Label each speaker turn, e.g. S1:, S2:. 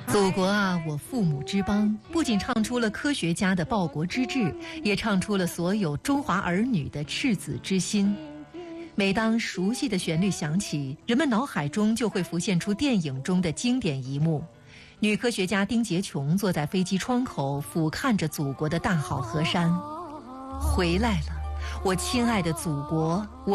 S1: 祖国啊，我父母之邦，不仅唱出了科学家的报国之志，也唱出了所有中华儿女的赤子之心。每当熟悉的旋律响起，人们脑海中就会浮现出电影中的经典一幕：女科学家丁洁琼坐在飞机窗口，俯瞰着祖国的大好河山。回来了，我亲爱的祖国，我